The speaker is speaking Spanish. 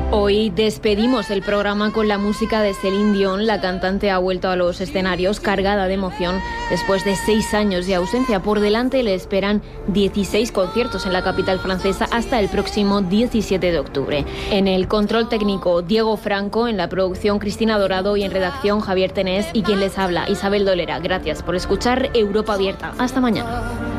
Hoy despedimos el programa con la música de Céline Dion. La cantante ha vuelto a los escenarios cargada de emoción después de 6 años de ausencia. Por delante le esperan 16 conciertos en la capital francesa hasta el próximo 17 de octubre. En el control técnico, Diego Franco, en la producción Cristina Dorado y en redacción Javier Tenés y quien les habla, Isabel Dolera. Gracias por escuchar Europa Abierta. Hasta mañana.